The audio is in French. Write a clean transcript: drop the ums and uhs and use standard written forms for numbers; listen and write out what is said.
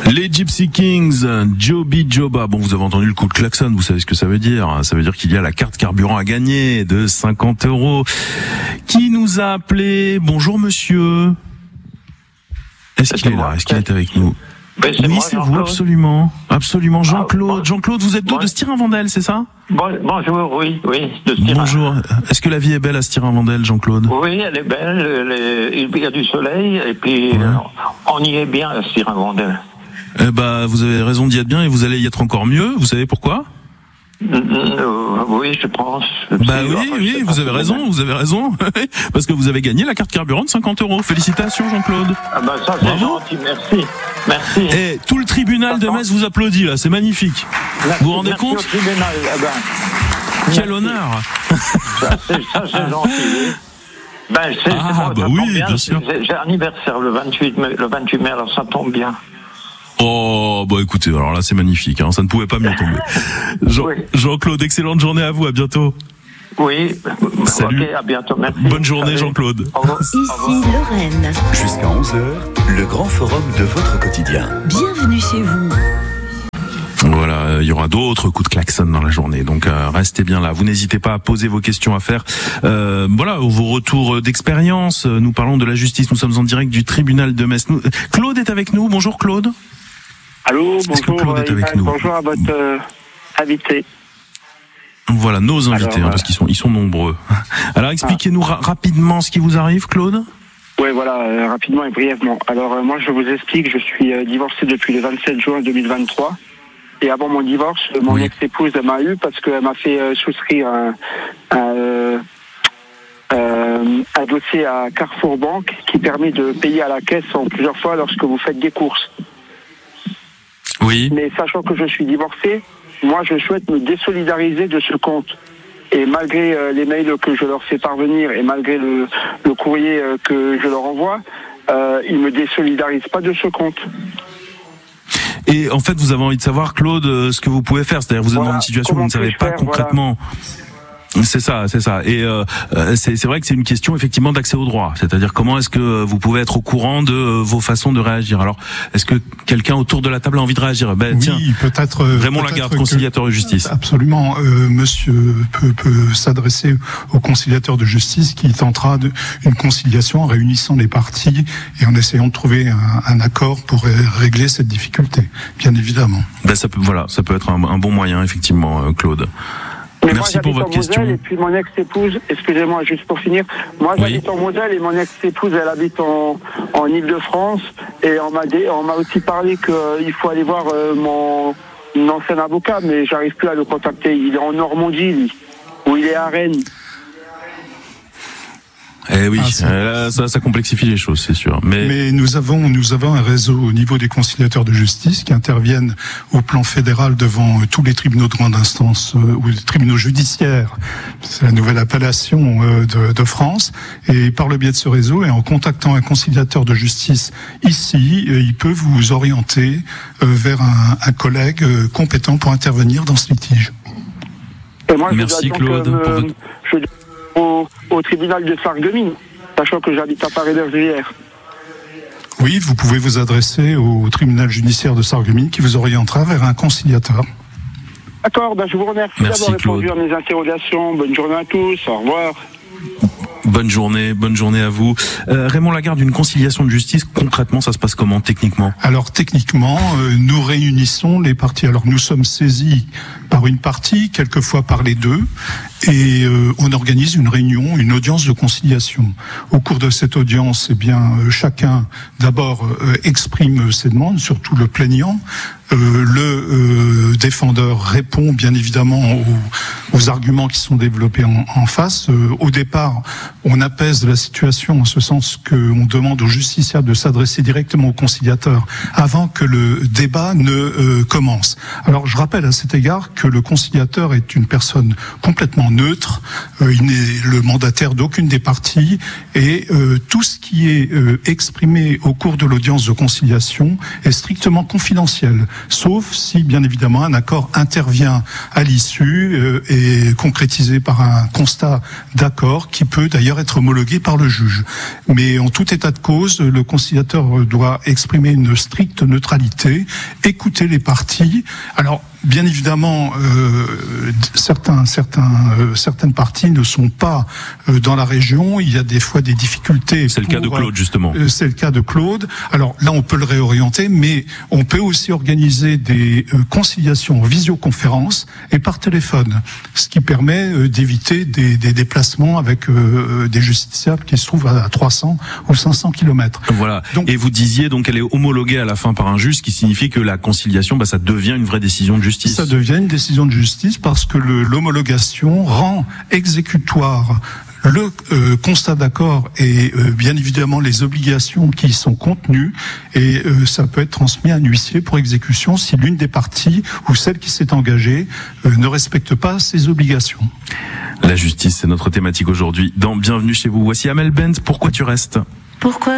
Les Gypsy Kings, Joby Joba. Bon, vous avez entendu le coup de klaxon, vous savez ce que ça veut dire. Ça veut dire qu'il y a la carte carburant à gagner de 50 €. Qui nous a appelé? Bonjour monsieur. Est-ce qu'il est là? Est-ce qu'il est avec nous? Oui, c'est vous, absolument. Absolument. Jean-Claude. Jean-Claude, vous êtes de Styrin-Vendel, c'est ça? Bonjour, oui, de Styrin. Bonjour. Est-ce que la vie est belle à Styrin-Vendel, Jean-Claude? Oui, elle est belle, il y a du soleil, et puis on y est bien à Styrin-Vendel. Eh ben, vous avez raison d'y être bien et vous allez y être encore mieux. Vous savez pourquoi? Oui, je pense. Oui, vous avez raison. Parce que vous avez gagné la carte carburant de 50 €. Félicitations, Jean-Claude. Ah ben ça, c'est gentil, merci. Et tout le tribunal de Metz vous applaudit, là, c'est magnifique. Vous vous rendez compte? Tribunal, quel honneur. Ça, c'est gentil. Oui, bien sûr. J'ai anniversaire le 28 mai, alors ça tombe bien. Oh, écoutez, alors là, c'est magnifique, hein, ça ne pouvait pas mieux tomber. Jean-Claude, excellente journée à vous, à bientôt. Oui, salut. Okay, à bientôt, merci. Bonne journée, Jean-Claude. Ici Lorraine. Jusqu'à 11h, le grand forum de votre quotidien. Bienvenue chez vous. Voilà, il y aura d'autres coups de klaxon dans la journée, donc restez bien là. Vous n'hésitez pas à poser vos questions, à faire vos retours d'expérience. Nous parlons de la justice, nous sommes en direct du tribunal de Metz. Claude est avec nous, bonjour Claude. Allô, bonjour, Claude est avec nous. Bonjour à votre invité. Voilà, nos invités, parce qu'ils sont nombreux. Alors expliquez-nous rapidement ce qui vous arrive, Claude. Oui, voilà, rapidement et brièvement. Alors moi je vous explique, je suis divorcé depuis le 27 juin 2023. Et avant mon divorce, mon ex-épouse m'a eu parce qu'elle m'a fait souscrire un dossier à Carrefour Banque qui permet de payer à la caisse en plusieurs fois lorsque vous faites des courses. Oui. Mais sachant que je suis divorcé, moi je souhaite me désolidariser de ce compte. Et malgré les mails que je leur fais parvenir et malgré le courrier que je leur envoie, ils me désolidarisent pas de ce compte. Et en fait, vous avez envie de savoir, Claude, ce que vous pouvez faire. C'est-à-dire, vous êtes dans une situation où vous ne savez pas concrètement. C'est ça. Et c'est vrai que c'est une question effectivement d'accès au droit. C'est-à-dire comment est-ce que vous pouvez être au courant de vos façons de réagir. Alors, est-ce que quelqu'un autour de la table a envie de réagir? Tiens, peut-être. Raymond Lagarde, conciliateur de justice. Absolument. Monsieur peut s'adresser au conciliateur de justice qui tentera une conciliation en réunissant les parties et en essayant de trouver un accord pour régler cette difficulté. Bien évidemment. Ça peut être un bon moyen effectivement, Claude. Mais merci pour votre question. Et puis mon ex-épouse, excusez-moi, juste pour finir, moi j'habite en Moselle et mon ex-épouse elle habite en Île-de-France et on m'a aussi parlé qu'il faut aller voir mon ancien avocat, mais j'arrive plus à le contacter. Il est en Normandie, lui, ou il est à Rennes. Eh oui, là, ça complexifie les choses, c'est sûr. Mais nous avons un réseau au niveau des conciliateurs de justice qui interviennent au plan fédéral devant tous les tribunaux de grande instance ou les tribunaux judiciaires. C'est la nouvelle appellation de France. Et par le biais de ce réseau et en contactant un conciliateur de justice ici, il peut vous orienter vers un collègue compétent pour intervenir dans ce litige. Et moi, merci Claude pour votre... au tribunal de Sarreguemines, sachant que j'habite à Paris-Bergeyère. Oui, vous pouvez vous adresser au tribunal judiciaire de Sarreguemines qui vous orientera vers un conciliateur. D'accord, je vous remercie d'avoir répondu à mes interrogations. Bonne journée à tous, au revoir. Bonne journée à vous. Raymond Lagarde, une conciliation de justice, concrètement, ça se passe comment, techniquement? Alors, techniquement, nous réunissons les parties. Alors, nous sommes saisis par une partie, quelquefois par les deux, et on organise une réunion, une audience de conciliation. Au cours de cette audience, chacun, d'abord, exprime ses demandes, surtout le plaignant. Le défendeur répond bien évidemment aux arguments qui sont développés en face. Au départ, on apaise la situation en ce sens qu'on demande au justiciable de s'adresser directement au conciliateur avant que le débat ne commence. Alors je rappelle à cet égard que le conciliateur est une personne complètement neutre, il n'est le mandataire d'aucune des parties et tout ce qui est exprimé au cours de l'audience de conciliation est strictement confidentiel. sauf si, bien évidemment, un accord intervient à l'issue et concrétisé par un constat d'accord qui peut d'ailleurs être homologué par le juge. Mais en tout état de cause, le conciliateur doit exprimer une stricte neutralité, écouter les parties. Alors, bien évidemment, certaines parties ne sont pas dans la région. Il y a des fois des difficultés. C'est le cas de Claude, justement. C'est le cas de Claude. Alors là, on peut le réorienter, mais on peut aussi organiser des conciliations en visioconférence et par téléphone, ce qui permet d'éviter des déplacements avec des justiciables qui se trouvent à 300 ou 500 km. Voilà. Donc, et vous disiez donc qu'elle est homologuée à la fin par un juge, ce qui signifie que la conciliation, ça devient une vraie décision de justice. Ça devient une décision de justice parce que l'homologation rend exécutoire le constat d'accord et bien évidemment les obligations qui y sont contenues, et ça peut être transmis à un huissier pour exécution si l'une des parties ou celle qui s'est engagée ne respecte pas ses obligations. La justice, c'est notre thématique aujourd'hui dans Bienvenue chez vous. Voici Amel Bent, Pourquoi tu restes ? Pourquoi